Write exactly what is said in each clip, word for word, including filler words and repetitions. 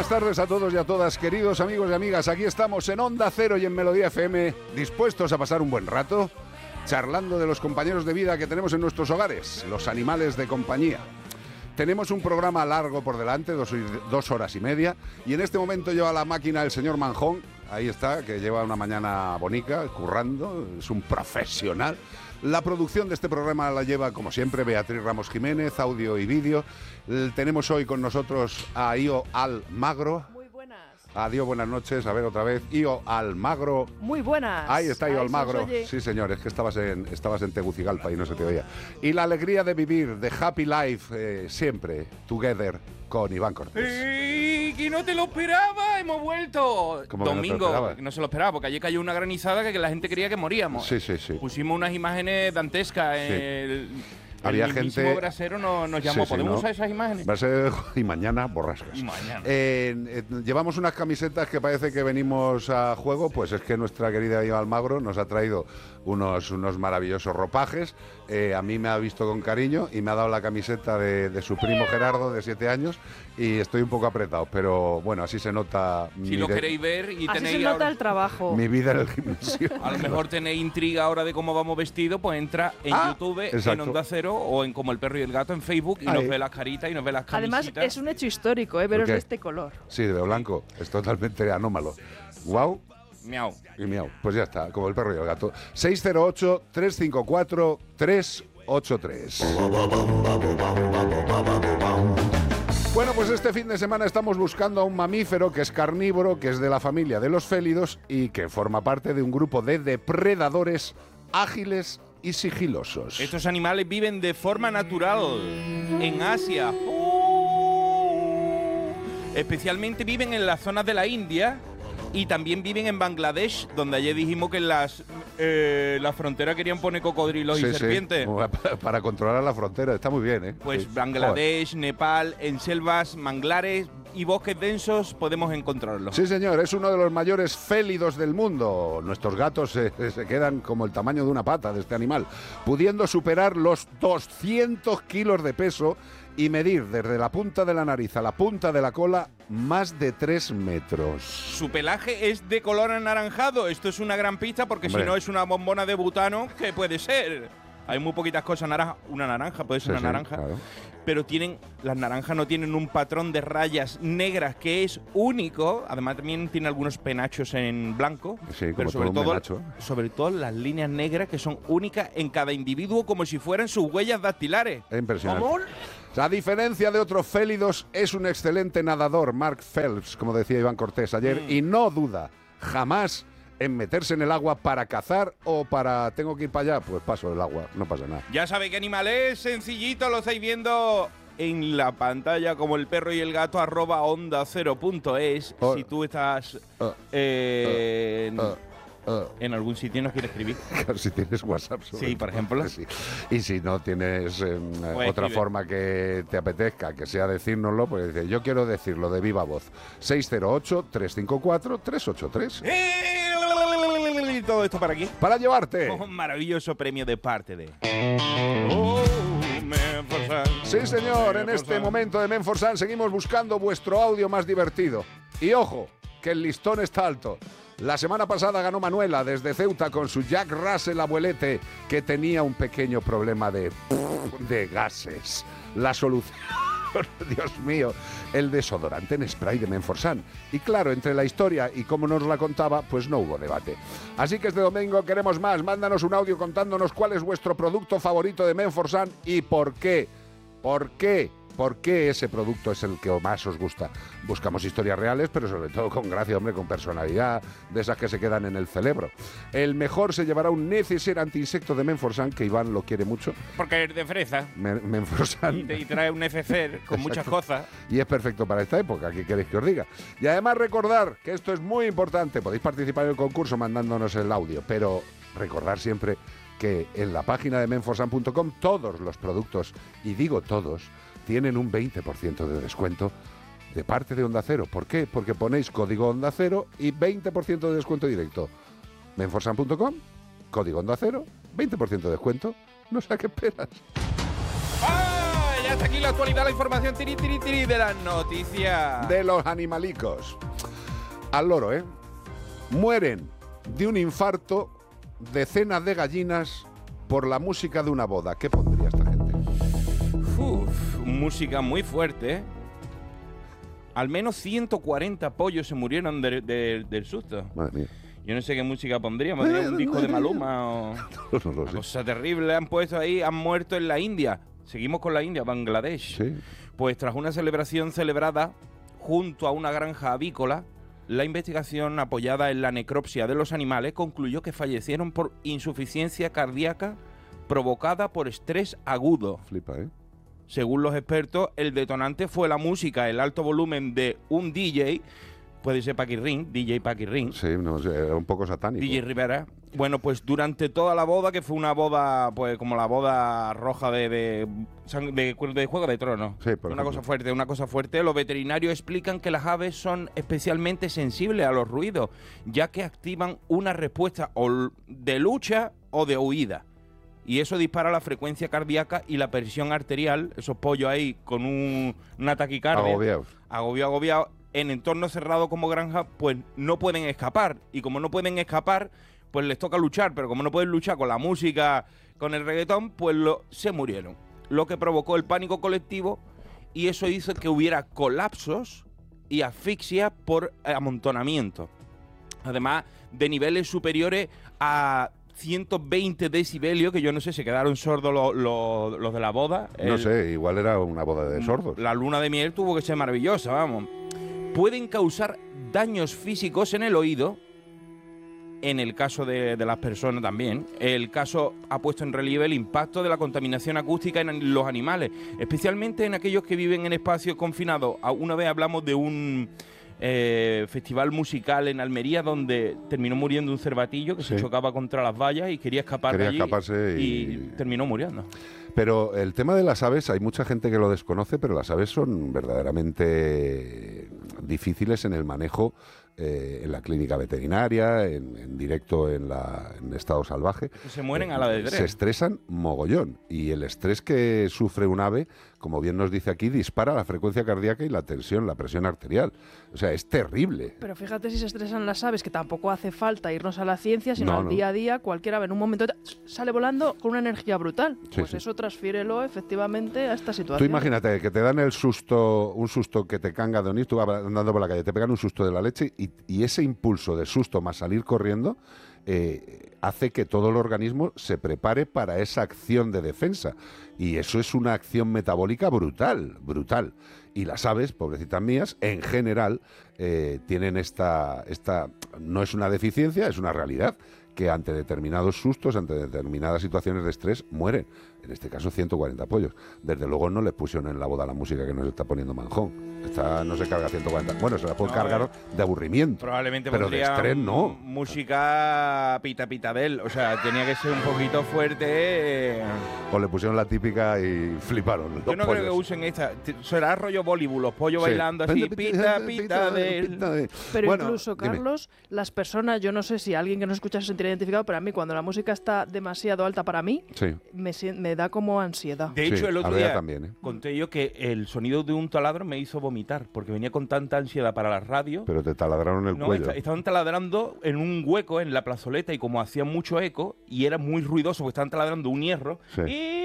buenas tardes a todos y a todas, queridos amigos y amigas. Aquí estamos en Onda Cero y en Melodía F M, dispuestos a pasar un buen rato, charlando de los compañeros de vida que tenemos en nuestros hogares, los animales de compañía. Tenemos un programa largo por delante, dos, dos horas y media, y en este momento lleva la máquina el señor Manjón, ahí está, que lleva una mañana bonica, currando, es un profesional. La producción de este programa la lleva, como siempre, Beatriz Ramos Jiménez, audio y vídeo. Tenemos hoy con nosotros a Io Almagro. Muy buenas. Adiós, buenas noches. A ver, otra vez. Io Almagro. Muy buenas. Ahí está Io Ahí Almagro. se os oye. Sí, señor, es que estabas en, estabas en Tegucigalpa y no se te oía. Y la alegría de vivir, de Happy Life, eh, siempre, together, con Iván Cortés. ¡Ey! ¡Que no te lo esperaba! ¡Hemos vuelto! ¿Cómo que no te lo Domingo, esperaba? que no se lo esperaba, porque ayer cayó una granizada que la gente creía que moríamos. Sí, sí, sí. Pusimos unas imágenes dantescas. Sí. El, Había el mismísimo gente- Brasero nos, nos llamó. Sí, sí, ¿Podemos ¿no? usar esas imágenes? Va a ser y mañana borrascas. Y mañana. Eh, eh, llevamos unas camisetas que parece que venimos a juego, pues es que nuestra querida Io Almagro nos ha traído unos, unos maravillosos ropajes. Eh, a mí me ha visto con cariño y me ha dado la camiseta de, de su primo Gerardo, de siete años, y estoy un poco apretado, pero bueno, así se nota Si mi, lo de- queréis ver y Así tenéis se nota ahora- el trabajo. mi vida en el gimnasio. a lo mejor tenéis intriga ahora de cómo vamos vestidos, pues entra en Ah, YouTube, en exacto. Onda Cero o en Como el Perro y el Gato en Facebook y Ahí. nos ve las caritas y nos ve las Además, camisitas. es un hecho histórico, ¿eh? Veros qué? de este color. Sí, de blanco, es totalmente anómalo. Guau. Miau. Y miau, pues ya está, como el perro y el gato. seis cero ocho, tres cinco cuatro, tres ocho tres. Bueno, pues este fin de semana estamos buscando a un mamífero que es carnívoro, que es de la familia de los félidos y que forma parte de un grupo de depredadores ágiles y sigilosos. Estos animales viven de forma natural en Asia. Especialmente viven en las zonas de la India y también viven en Bangladesh, donde ayer dijimos que en las eh, la frontera querían poner cocodrilos Sí, y sí, serpientes. para, para controlar la frontera, está muy bien, ¿eh? Pues Sí. Bangladesh, Nepal, en selvas, manglares y bosques densos podemos encontrarlos. Sí, señor, es uno de los mayores félidos del mundo. Nuestros gatos se, se quedan como el tamaño de una pata de este animal, pudiendo superar los doscientos kilos de peso y medir desde la punta de la nariz a la punta de la cola más de tres metros. Su pelaje es de color anaranjado. Esto es una gran pista porque Hombre. si no es una bombona de butano, ¿qué puede ser? Hay muy poquitas cosas naranjas. Una naranja, puede ser Sí, una sí, naranja. claro. Pero tienen, las naranjas no tienen un patrón de rayas negras que es único. Además también tiene algunos penachos en blanco. Sí, como pero sobre todo un todo, penacho. sobre todo las líneas negras que son únicas en cada individuo como si fueran sus huellas dactilares. Es impresionante. ¿Cómo? A diferencia de otros félidos, es un excelente nadador, Mark Phelps, como decía Iván Cortés ayer, Mm. y no duda jamás en meterse en el agua para cazar o para tengo que ir para allá, pues paso el agua, no pasa nada. Ya sabéis qué animal es, sencillito, lo estáis viendo en la pantalla como el perro y el gato, arroba onda cero punto es. Oh. Si tú estás Uh, eh, en, uh, uh. en algún sitio y nos quieres escribir. Si tienes WhatsApp, sobre Sí, por todo, ejemplo. que sí. Y si no tienes eh, otra escribe. forma que te apetezca, que sea decírnoslo, pues dice, yo quiero decirlo de viva voz. seis cero ocho, tres cinco cuatro, tres ocho tres. Y todo esto para aquí. Para llevarte. Un maravilloso premio de parte de... Oh, Menforsan. Sí, señor, en Menforsan. este momento de Menforsan seguimos buscando vuestro audio más divertido. Y ojo, que el listón está alto. La semana pasada ganó Manuela desde Ceuta con su Jack Russell abuelete, que tenía un pequeño problema de, de gases. La solución, Dios mío, el desodorante en spray de Menforsan. Y claro, entre la historia y cómo nos la contaba, pues no hubo debate. Así que este domingo queremos más. Mándanos un audio contándonos cuál es vuestro producto favorito de Menforsan y por qué. ¿Por qué? ¿Por qué ese producto es el que más os gusta? Buscamos historias reales, pero sobre todo con gracia, hombre, con personalidad, de esas que se quedan en el cerebro. El mejor se llevará un neceser antiinsecto de Menforsan, que Iván lo quiere mucho. Porque es de fresa Men- Menforsan. y, te, y trae un neceser con muchas Exacto. cosas. Y es perfecto para esta época, ¿qué queréis que os diga? Y además recordar que esto es muy importante, podéis participar en el concurso mandándonos el audio, pero recordar siempre que en la página de menforsan punto com todos los productos, y digo todos, tienen un veinte por ciento de descuento de parte de Onda Cero. ¿Por qué? Porque ponéis código Onda Cero y veinte por ciento de descuento directo. menforsan punto com, código Onda Cero, veinte por ciento de descuento. No sé a qué esperas. ¡Ah! Ya hasta aquí la actualidad, la información tiri, tiri, tiri de las noticias. De los animalicos. Al loro, ¿eh? Mueren de un infarto decenas de gallinas por la música de una boda. ¿Qué pondría esta gente? Uf, música muy fuerte, ¿eh? Al menos ciento cuarenta pollos se murieron de, de, del susto. Madre mía. Yo no sé qué música pondría, pondría un disco de Maluma o... No, no lo Una sé. cosa terrible han puesto ahí, han muerto en la India. Seguimos con la India, Bangladesh. Sí. Pues tras una celebración celebrada junto a una granja avícola, la investigación apoyada en la necropsia de los animales concluyó que fallecieron por insuficiencia cardíaca provocada por estrés agudo. Flipa, ¿eh? Según los expertos, el detonante fue la música, el alto volumen de un D J, puede ser Paquirrín, D J Paquirrín, Sí, no sé, era un poco satánico. D J Rivera. Bueno, pues durante toda la boda, que fue una boda, pues como la boda roja de, de, de, de Juego de Tronos. Sí, por una ejemplo. cosa fuerte, una cosa fuerte. Los veterinarios explican que las aves son especialmente sensibles a los ruidos, ya que activan una respuesta o de lucha o de huida. Y eso dispara la frecuencia cardíaca y la presión arterial. Esos pollos ahí con un, una taquicardia. Agobiados. Agobio, agobiado. En entornos cerrados como granja, pues no pueden escapar. Y como no pueden escapar, pues les toca luchar. Pero como no pueden luchar con la música, con el reggaetón, pues lo, se murieron. Lo que provocó el pánico colectivo y eso hizo que hubiera colapsos y asfixia por amontonamiento. Además de niveles superiores a ciento veinte decibelios, que yo no sé, se quedaron sordos los, los, los de la boda. No El- sé, igual era una boda de sordos. La luna de miel tuvo que ser maravillosa, vamos. Pueden causar daños físicos en el oído, en el caso de, de las personas también. El caso ha puesto en relieve el impacto de la contaminación acústica en los animales, especialmente en aquellos que viven en espacios confinados. A- Una vez hablamos de un eh, festival musical en Almería donde terminó muriendo un cervatillo que Sí. se chocaba contra las vallas y quería escapar Quería de allí escaparse y- y terminó muriendo. Pero el tema de las aves, hay mucha gente que lo desconoce, pero las aves son verdaderamente difíciles en el manejo eh, en la clínica veterinaria, en, en directo en, la, en estado salvaje. Se mueren a la de Se tres. estresan mogollón. Y el estrés que sufre un ave, como bien nos dice aquí, dispara la frecuencia cardíaca y la tensión, la presión arterial. O sea, es terrible. Pero fíjate si se estresan las aves, que tampoco hace falta irnos a la ciencia, sino No, al no. día a día, cualquier ave en un momento sale volando con una energía brutal. Sí, pues sí. eso transfiérelo efectivamente a esta Tú situación. imagínate que te dan el susto, un susto que te canga de unir, tú vas andando por la calle, te pegan un susto de la leche y, y ese impulso de susto más salir corriendo eh, hace que todo el organismo se prepare para esa acción de defensa. Y eso es una acción metabólica brutal, brutal. Y las aves, pobrecitas mías, en general eh, tienen esta, esta, no es una deficiencia, es una realidad, que ante determinados sustos, ante determinadas situaciones de estrés, mueren. En este caso, ciento cuarenta pollos. Desde luego no les pusieron en la boda la música que nos está poniendo Manjón. Esta no se carga ciento cuarenta. Bueno, se la puede No, cargar eh. de aburrimiento. Probablemente pero de pondría estrés no. música pita pita de él. O sea, tenía que ser un poquito fuerte. eh. O le pusieron la típica y fliparon. Yo los no creo que pollos. usen esta. T- Será rollo Bollywood, los pollos Sí. bailando así, pita pita de él. pita de- Pero Bueno, incluso, dime. Carlos, las personas, yo no sé si alguien que nos escucha se sentirá identificado, pero a mí cuando la música está demasiado alta para mí, Sí, me, sien- me da como ansiedad. De sí, hecho, el a otro Bea día también, ¿eh? conté yo que el sonido de un taladro me hizo vomitar, porque venía con tanta ansiedad para la radio. Pero te taladraron el No, cuello. esta- estaban taladrando en un hueco en la plazoleta y como hacía mucho eco y era muy ruidoso porque estaban taladrando un hierro Sí.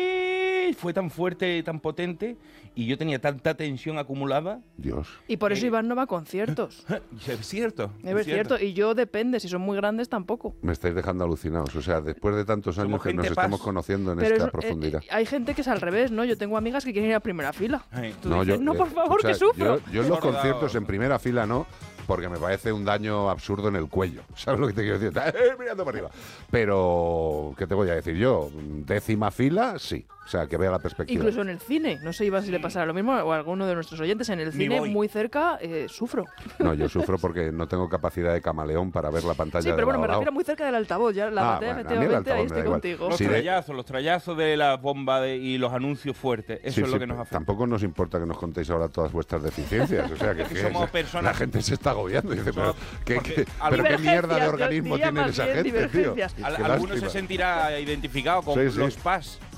y fue tan fuerte, tan potente y yo tenía tanta tensión acumulada. Dios. Y por eso Eh. Iván no va a conciertos. Y es cierto. Es cierto. Y yo depende, si son muy grandes tampoco. Me estáis dejando alucinados. O sea, después de tantos Somos años que nos gente estamos paz. conociendo en Pero esta es- eh, profundidad. eh, hay gente que es al revés, ¿no? Yo tengo amigas que quieren ir a primera fila. Ay. Tú dices, no, por favor, o sea, que sufro. Yo, yo en los Gorda. conciertos en primera fila no, porque me parece un daño absurdo en el cuello. ¿Sabes lo que te quiero decir? ¡Eh, mirando para arriba! Pero, ¿qué te voy a decir yo? Décima fila, sí. O sea, que vea la perspectiva. Incluso en el cine, no sé Iván si le pasará lo mismo o a alguno de nuestros oyentes, en el Ni cine voy. muy cerca eh, sufro. No, yo sufro porque no tengo capacidad de camaleón para ver la pantalla Sí, de pero bueno, me lado a lado. refiero muy cerca del altavoz, ya la Ah, batalla bueno, a mí el efectivamente, ahí altavoz me estoy da igual. contigo. Los Sí, de- trallazos, los trallazos de la bomba de- y los anuncios fuertes. Eso Sí, es sí, lo que nos pero afecta. tampoco nos importa que nos contéis ahora todas vuestras deficiencias. O sea, que, Que que somos es- personas- la gente se está agobiando. Y dice, pero, Somos- ¿qué, porque qué- al- pero qué mierda de Divergencias, yo organismo diría tienen más esa bien gente, tío? divergencias. Al- Qué alguno se lástima. sentirá identificado con Sí, sí. los P A S.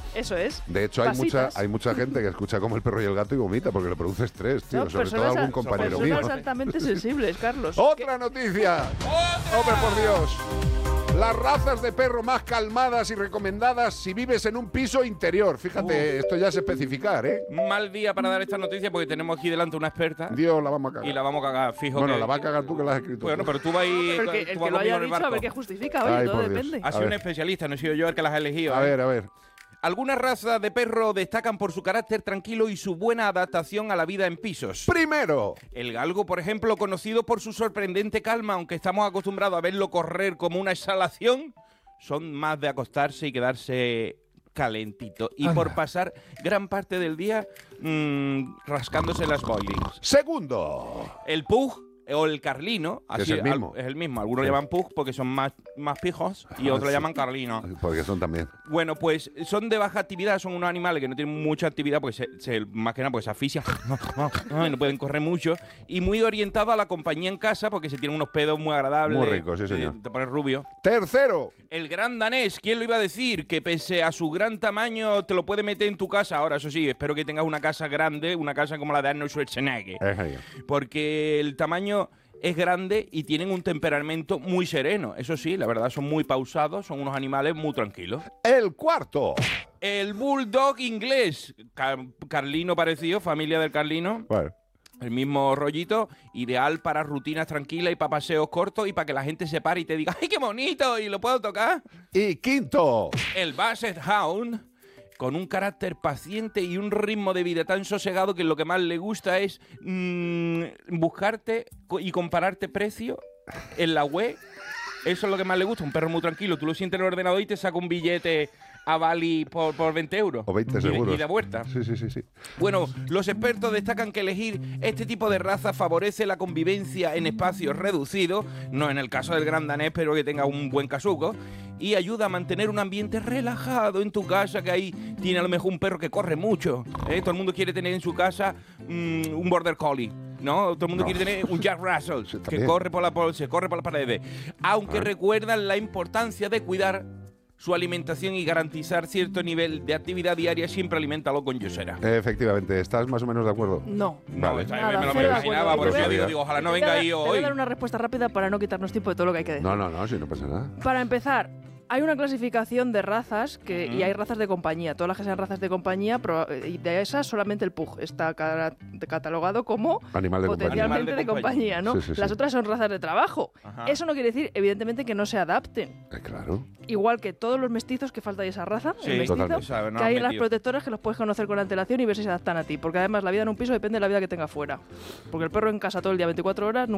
Eso es. De hecho, hay mucha, Pasitas. hay mucha gente que escucha como el perro y el gato y vomita porque le produce estrés, tío. No, sobre todo personas, algún a- compañero personas mío. altamente sensibles, Carlos. ¡Otra noticia! ¡Hombre, por Dios! Las razas de perro más calmadas y recomendadas si vives en un piso interior. Fíjate, esto ya es especificar, ¿eh? Mal día para dar esta noticia porque tenemos aquí delante una experta Dios, la vamos a cagar. y la vamos a cagar, fijo. Bueno, que- la vas a cagar tú que la has escrito. Bueno, tú. pero tú vas ahí. Pero el que, el tú vas que lo conmigo haya en el dicho, a ver barco. qué justifica. Oye, Ay, todo por Dios. depende. Ha A sido un ver. especialista, no he sido yo el que las ha elegido. A ¿eh? ver, a ver. Algunas razas de perro destacan por su carácter tranquilo y su buena adaptación a la vida en pisos. Primero, El galgo, por ejemplo, conocido por su sorprendente calma, aunque estamos acostumbrados a verlo correr como una exhalación, son más de acostarse y quedarse calentito. Y por pasar gran parte del día mmm, rascándose las boilings. segundo. El pug o el carlino, Que es el mismo. al- es el mismo. Algunos Sí. llaman pug porque son más, más pijos y Ah, otros sí. llaman carlino. Porque son también. Bueno, pues son de baja actividad, son unos animales que no tienen mucha actividad, porque se, se- más que nada porque se asfixian, y no pueden correr mucho, y muy orientados a la compañía en casa, porque se tienen unos pedos muy agradables. Muy ricos, sí, eh, señor. Te pones rubio. Tercero. El gran danés, ¿quién lo iba a decir? Que pese a su gran tamaño te lo puede meter en tu casa. Ahora, eso sí, espero que tengas una casa grande, una casa como la de Arnold Schwarzenegger, Es ahí. porque el tamaño es grande y tienen un temperamento muy sereno. Eso sí, la verdad, son muy pausados, son unos animales muy tranquilos. El cuarto. El bulldog inglés, Car- Carlino parecido, familia del Carlino, Bueno. el mismo rollito, ideal para rutinas tranquilas y para paseos cortos y para que la gente se pare y te diga, ¡ay, qué bonito! ¿Y lo puedo tocar? Y quinto. El Basset Hound, con un carácter paciente y un ritmo de vida tan sosegado que lo que más le gusta es mm, buscarte co- y compararte precio en la web. Eso es lo que más le gusta, un perro muy tranquilo. Tú lo sientes en el ordenador y te saca un billete a Bali por, por veinte euros. O veinte Y de- seguros. Y de vuelta. Sí, sí, sí, sí. Bueno, los expertos destacan que elegir este tipo de raza favorece la convivencia en espacios reducidos, no en el caso del gran danés, pero que tenga un buen casuco, y ayuda a mantener un ambiente relajado en tu casa, que ahí tiene a lo mejor un perro que corre mucho. ¿eh? Todo el mundo quiere tener en su casa mm, un border collie, ¿no? Todo el mundo No. quiere tener un Jack Russell, Sí, que también. corre por la, por- se corre por las paredes. Aunque Ah. recuerdan la importancia de cuidar su alimentación y garantizar cierto nivel de actividad diaria, siempre aliméntalo con yosera. Efectivamente, ¿estás más o menos de acuerdo? No. No, Vale. esta vez Nada, me lo cero de imaginaba, acuerdo. por eso Te yo voy a- digo, digo, ojalá no Te voy a venga dar- ahí Te voy a hoy. dar una respuesta rápida para no quitarnos tiempo de todo lo que hay que decir. No, no, no, si no pasa nada. Para empezar, hay una clasificación de razas que, Ujú. y hay razas de compañía. Todas las que sean razas de compañía, pero, eh, y de esas solamente el pug está cara- catalogado como Animal de compañía. potencialmente Animal de de compañía. compañía, ¿no? Sí, sí, sí. Las otras son razas de trabajo. Ajá. Eso no quiere decir, evidentemente, que no se adapten. Eh, claro. Igual que todos los mestizos que falta de esa raza, Sí, el mestizo, totalmente. Sabe, no que han hay en las metido. protectoras que los puedes conocer con antelación y ver si se adaptan a ti. Porque además la vida en un piso depende de la vida que tenga fuera. Porque el perro en casa todo el día, veinticuatro horas, nunca